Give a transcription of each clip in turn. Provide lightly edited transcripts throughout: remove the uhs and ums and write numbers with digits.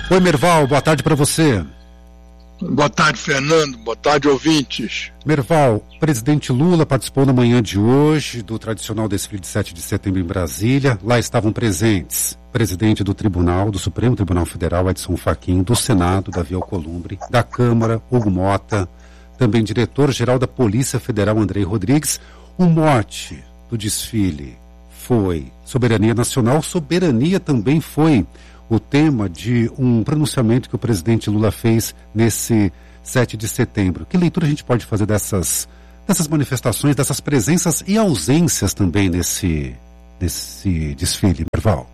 Oi, Merval, boa tarde para você. Boa tarde, Fernando. Boa tarde, ouvintes. Merval, o presidente Lula participou na manhã de hoje do tradicional desfile de 7 de setembro em Brasília. Lá estavam presentes o presidente do Supremo Tribunal Federal, Edson Fachin, do Senado, Davi Alcolumbre, da Câmara, Hugo Mota, também diretor-geral da Polícia Federal, Andrei Rodrigues. O mote do desfile foi soberania nacional, soberania também foi o tema de um pronunciamento que o presidente Lula fez nesse 7 de setembro. Que leitura a gente pode fazer dessas manifestações, dessas presenças e ausências também nesse desfile, Merval?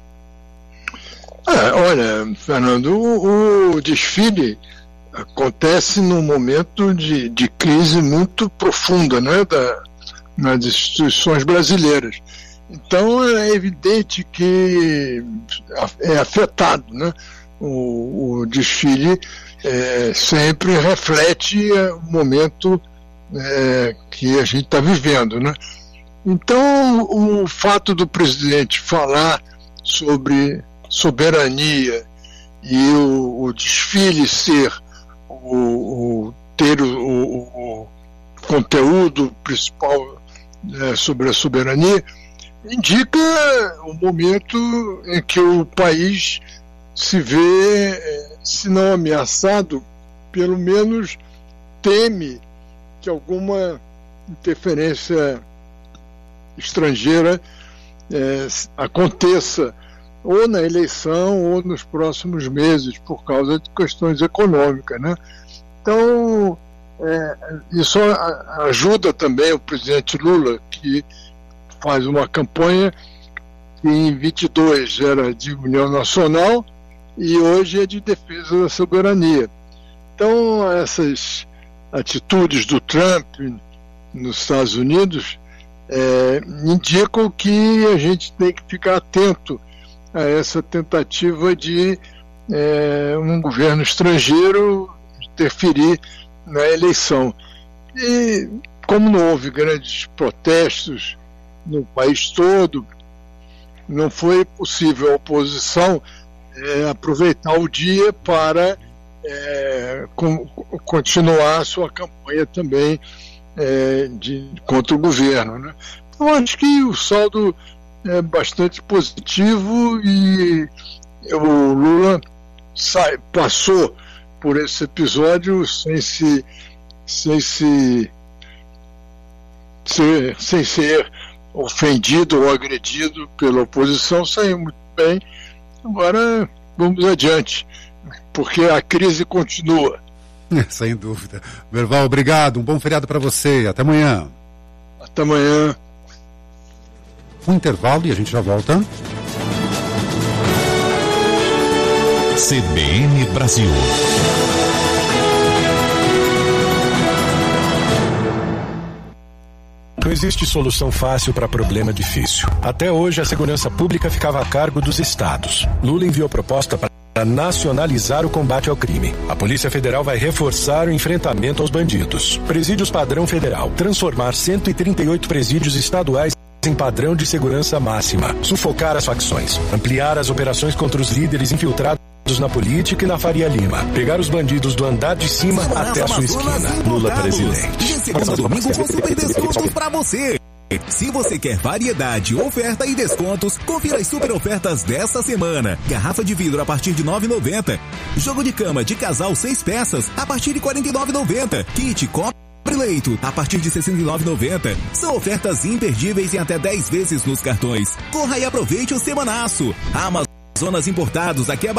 Olha, Fernando, o desfile acontece num momento de crise muito profunda, né, nas instituições brasileiras. Então é evidente que é afetado, né? O desfile sempre reflete o momento que a gente está vivendo, né? Então o fato do presidente falar sobre soberania e o desfile ser ter o conteúdo principal sobre a soberania indica o momento em que o país se vê, se não ameaçado, pelo menos teme que alguma interferência estrangeira aconteça ou na eleição ou nos próximos meses por causa de questões econômicas, né? Então isso ajuda também o presidente Lula, que faz uma campanha que em 22 era de União Nacional e hoje é de defesa da soberania. Então essas atitudes do Trump nos Estados Unidos indicam que a gente tem que ficar atento a essa tentativa de um governo estrangeiro interferir na eleição. E como não houve grandes protestos no país todo, não foi possível a oposição aproveitar o dia para continuar a sua campanha também contra o governo, né? Então acho que o saldo é bastante positivo e o Lula passou por esse episódio sem ser ofendido ou agredido pela oposição, saiu muito bem. Agora vamos adiante, porque a crise continua. Sem dúvida. Merval, obrigado, um bom feriado para você, até amanhã. Até amanhã. Um intervalo e a gente já volta. CBN Brasil. Não existe solução fácil para problema difícil. Até hoje, a segurança pública ficava a cargo dos estados. Lula enviou proposta para nacionalizar o combate ao crime. A Polícia Federal vai reforçar o enfrentamento aos bandidos. Presídios padrão federal. Transformar 138 presídios estaduais em padrão de segurança máxima. Sufocar as facções. Ampliar as operações contra os líderes infiltrados na política e na Faria Lima. Pegar os bandidos do andar de cima até a sua esquina. Lula presidente. Segunda domingo com super descontos pra você. Se você quer variedade, oferta e descontos, confira as super ofertas desta semana. Garrafa de vidro a partir de R$ 9,90. Jogo de cama de casal 6 peças a partir de R$ 49,90. Kit cobre leito a partir de R$ 69,90. São ofertas imperdíveis em até 10 vezes nos cartões. Corra e aproveite o semanaço. Amazonas Importados, aqui é